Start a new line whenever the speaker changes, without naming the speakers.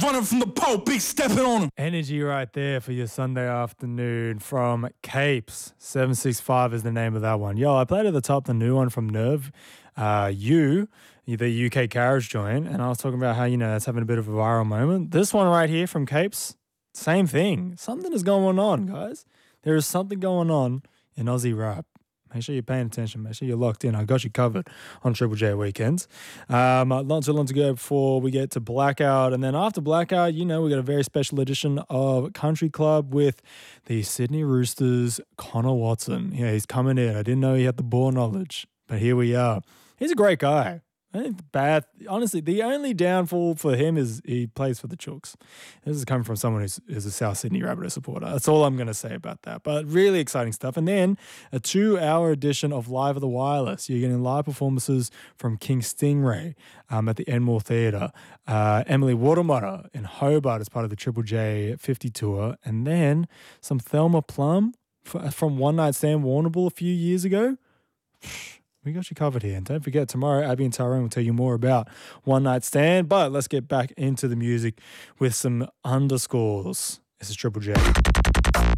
running from the Pope, big stepping on him.
Energy right there for your Sunday afternoon from Capes. 765 is the name of that one. Yo, I played at the top the new one from Nerve, the UK Carriage joint, and I was talking about how, it's having a bit of a viral moment. This one right here from Capes, same thing. Something is going on, guys. There is something going on in Aussie rap. Make sure you're paying attention. Make sure you're locked in. I got you covered on Triple J Weekends. Not too long to go before we get to Blackout. And then after Blackout, we got a very special edition of Country Club with the Sydney Roosters, Connor Watson. Yeah, he's coming in. I didn't know he had the ball knowledge, but here we are. He's a great guy. I think honestly, the only downfall for him is he plays for the Chooks. This is coming from someone who's a South Sydney Rabbitoh supporter. That's all I'm going to say about that. But really exciting stuff. And then a 2-hour edition of Live at the Wireless. You're getting live performances from King Stingray at the Enmore Theatre. Emily Watermutter in Hobart as part of the Triple J 50 tour. And then some Thelma Plum from One Night Stand Warrnambool a few years ago. We got you covered here. And don't forget, tomorrow, Abby and Tyrone will tell you more about One Night Stand. But let's get back into the music with some underscores. This is Triple J.